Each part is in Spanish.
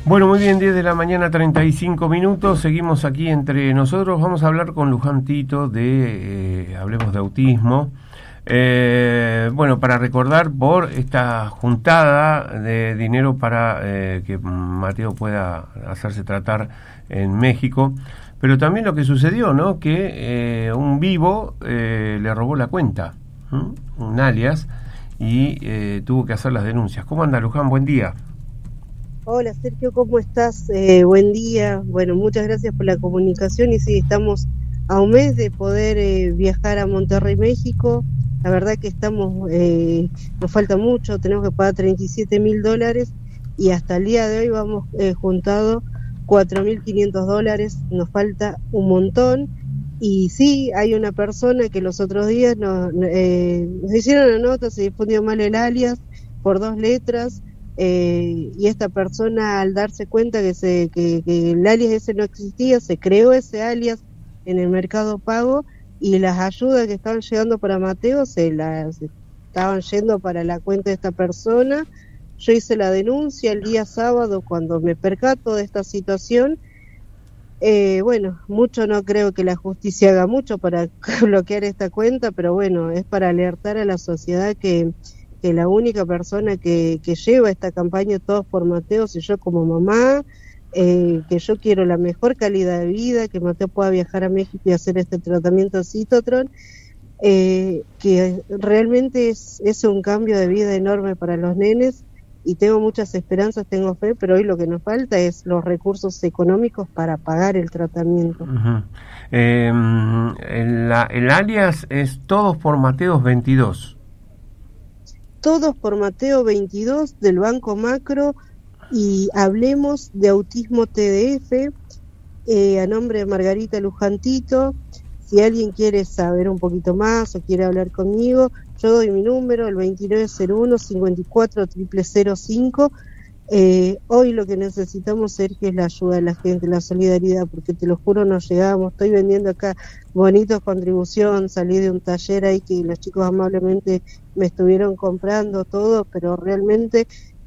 Bueno, muy bien, 10 de la mañana, 35 minutos. Seguimos aquí entre nosotros. Vamos a hablar con Luján Tito de Hablemos de Autismo. Bueno, para recordar por esta juntada de dinero para que Mateo pueda hacerse tratar en México. Pero también lo que sucedió, ¿no? Que un vivo le robó la cuenta, un alias, y tuvo que hacer las denuncias. ¿Cómo anda, Luján? Buen día. Hola Sergio, ¿cómo estás? Buen día. Bueno, muchas gracias por la comunicación y sí, estamos a un mes de poder viajar a Monterrey, México. La verdad que nos falta mucho, tenemos que pagar $37.000 y hasta el día de hoy vamos juntado $4.500, nos falta un montón. Y sí, hay una persona que los otros días nos hicieron la nota, se difundió mal el alias por 2 letras. Y esta persona, al darse cuenta que el alias ese no existía, se creó ese alias en el Mercado Pago, y las ayudas que estaban llegando para Mateo estaban yendo para la cuenta de esta persona. Yo hice la denuncia el día sábado cuando me percato de esta situación. Bueno, mucho no creo que la justicia haga mucho para bloquear esta cuenta, pero bueno, es para alertar a la sociedad que la única persona que lleva esta campaña Todos por Mateo soy yo como mamá, que yo quiero la mejor calidad de vida, que Mateo pueda viajar a México y hacer este tratamiento Cytotron, que realmente es un cambio de vida enorme para los nenes, y tengo muchas esperanzas, tengo fe, pero hoy lo que nos falta es los recursos económicos para pagar el tratamiento. Uh-huh. El alias es Todos por Mateo 22. Todos por Mateo 22 del Banco Macro, y Hablemos de Autismo TDF, a nombre de Margarita Luján Tito. Si alguien quiere saber un poquito más o quiere hablar conmigo, yo doy mi número, el 2901-540005. Hoy lo que necesitamos, Sergio, es la ayuda de la gente, la solidaridad, porque te lo juro, no llegamos. Estoy vendiendo acá bonitos contribución, salí de un taller ahí que los chicos amablemente me estuvieron comprando todo, pero realmente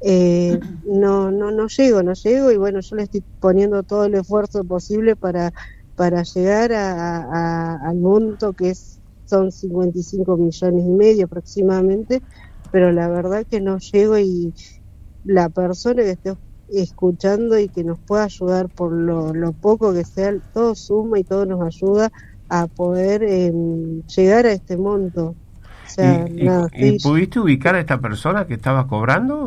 no llego, y bueno, yo le estoy poniendo todo el esfuerzo posible para llegar al monto que son 55,5 millones aproximadamente, pero la verdad que no llego, y la persona que esté escuchando y que nos pueda ayudar por lo poco que sea, todo suma y todo nos ayuda a poder llegar a este monto. O sea, ¿Y pudiste ubicar a esta persona que estaba cobrando?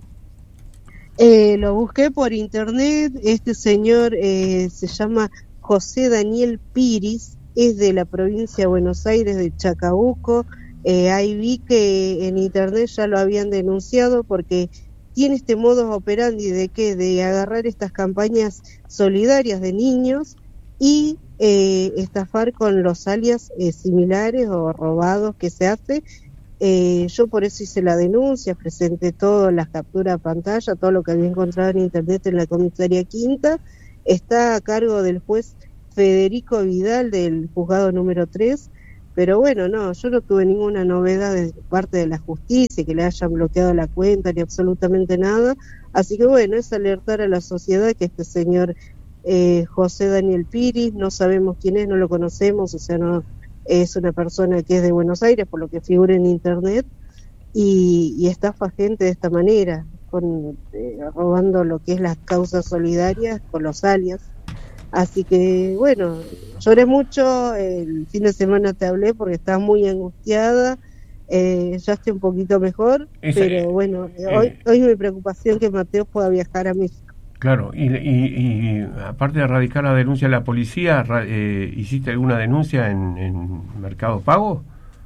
Lo busqué por internet. Este señor se llama José Daniel Piris, es de la provincia de Buenos Aires, de Chacabuco. Ahí vi que en internet ya lo habían denunciado porque tiene este modus operandi de agarrar estas campañas solidarias de niños y estafar con los alias similares o robados que se hace. Yo por eso hice la denuncia, presenté todo, las capturas de pantalla, todo lo que había encontrado en internet en la comisaría Quinta. Está a cargo del juez Federico Vidal del juzgado número 3. Pero bueno, yo no tuve ninguna novedad de parte de la justicia, que le hayan bloqueado la cuenta, ni absolutamente nada. Así que bueno, es alertar a la sociedad que este señor José Daniel Piris, no sabemos quién es, no lo conocemos, o sea, no es una persona que es de Buenos Aires, por lo que figura en internet, y estafa gente de esta manera, robando lo que es las causas solidarias con los alias. Así que bueno, lloré mucho, el fin de semana te hablé porque estaba muy angustiada, ya estoy un poquito mejor, pero bueno, hoy mi preocupación es que Mateo pueda viajar a México. Claro, y aparte de radicar la denuncia a la policía, ¿hiciste alguna denuncia en Mercado Pago?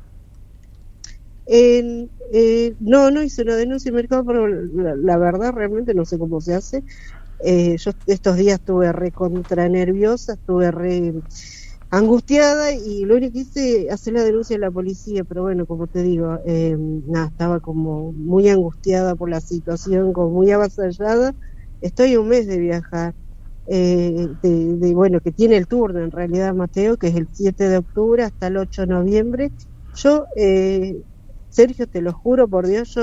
No hice una denuncia en Mercado Pago, la verdad realmente no sé cómo se hace. Yo estos días estuve recontra nerviosa, estuve re angustiada, y lo único que hice hacer la denuncia a la policía, pero bueno, como te digo, estaba como muy angustiada por la situación, como muy avasallada. Estoy un mes de viajar, bueno, que tiene el turno en realidad Mateo, que es el 7 de octubre hasta el 8 de noviembre. Yo, Sergio, te lo juro por Dios, yo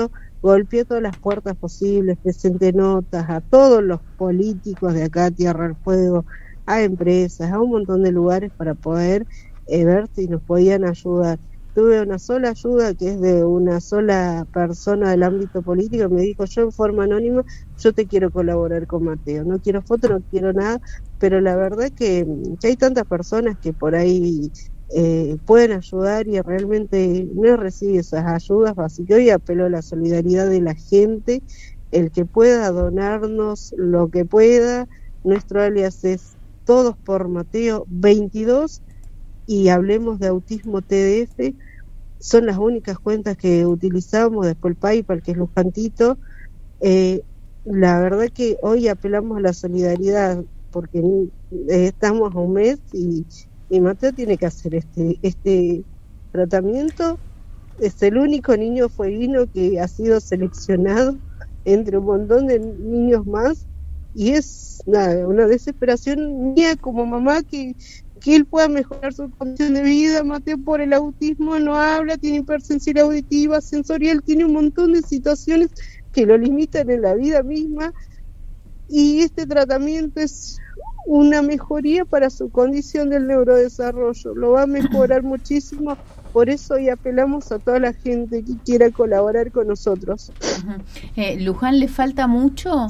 golpeé todas las puertas posibles, presenté notas a todos los políticos de acá, Tierra del Fuego, a empresas, a un montón de lugares para poder ver si nos podían ayudar. Tuve una sola ayuda que es de una sola persona del ámbito político, me dijo: yo en forma anónima, yo te quiero colaborar con Mateo, no quiero foto, no quiero nada, pero la verdad que hay tantas personas que por ahí pueden ayudar y realmente no recibe esas ayudas, así que hoy apelo a la solidaridad de la gente, el que pueda donarnos lo que pueda. Nuestro alias es Todos por Mateo 22 y Hablemos de Autismo TDF, son las únicas cuentas que utilizamos, después el PayPal, que es Luján Tito. La verdad que hoy apelamos a la solidaridad porque estamos a un mes y Mateo tiene que hacer este tratamiento. Es el único niño fueguino que ha sido seleccionado entre un montón de niños más y es una desesperación mía como mamá que él pueda mejorar su condición de vida. Mateo por el autismo no habla, tiene hipersensibilidad auditiva, sensorial, tiene un montón de situaciones que lo limitan en la vida misma y este tratamiento es una mejoría para su condición del neurodesarrollo, lo va a mejorar muchísimo, por eso hoy apelamos a toda la gente que quiera colaborar con nosotros. Luján, ¿le falta mucho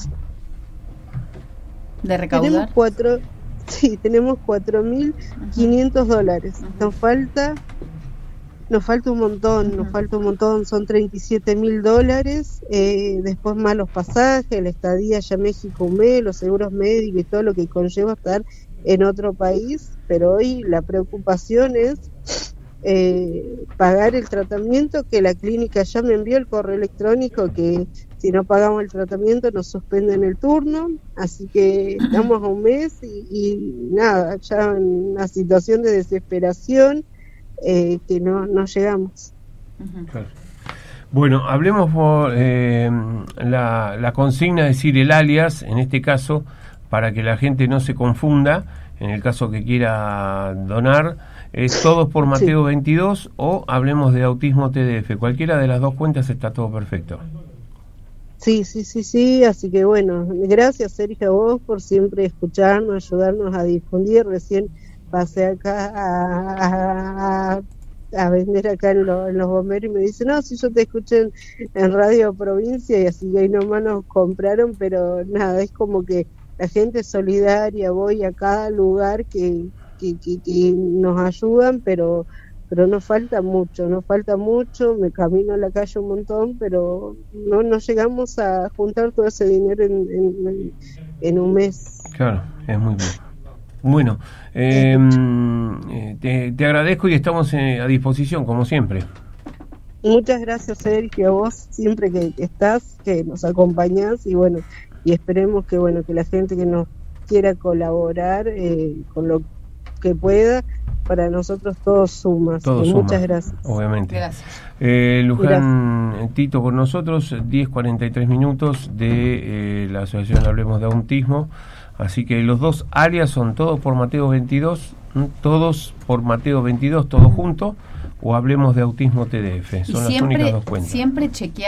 de recaudar? Tenemos $4.500. Nos falta un montón, son $37.000, después más los pasajes, la estadía allá a México, un mes, los seguros médicos y todo lo que conlleva estar en otro país, pero hoy la preocupación es pagar el tratamiento, que la clínica ya me envió el correo electrónico que si no pagamos el tratamiento nos suspenden el turno, así que estamos a un mes y nada, ya en una situación de desesperación que no llegamos. Claro. Bueno, hablemos por la consigna, es decir, el alias, en este caso, para que la gente no se confunda, en el caso que quiera donar, es Todos por Mateo 22 o Hablemos de Autismo TDF. Cualquiera de las dos cuentas está todo perfecto. Sí, así que bueno, gracias Sergio a vos por siempre escucharnos, ayudarnos a difundir. Recién pasé acá a vender acá en los bomberos y me dicen: no, si yo te escuché en Radio Provincia, y así que ahí nomás nos compraron, pero nada, es como que la gente es solidaria, voy a cada lugar que nos ayudan, pero nos falta mucho, me camino a la calle un montón, pero no llegamos a juntar todo ese dinero en un mes. Claro, es muy bien. Bueno, te agradezco y estamos a disposición, como siempre. Muchas gracias, Sergio, a vos siempre que estás, que nos acompañás, y bueno, y esperemos que la gente que nos quiera colaborar con lo que pueda, para nosotros todos suma. Muchas gracias. Obviamente. Gracias. Luján Tito con nosotros, 10:43 de la Asociación Hablemos de Autismo. Así que los dos alias son Todos por Mateo 22, Todos por Mateo 22, todo junto, o Hablemos de Autismo TDF. Son las únicas dos cuentas. Siempre chequear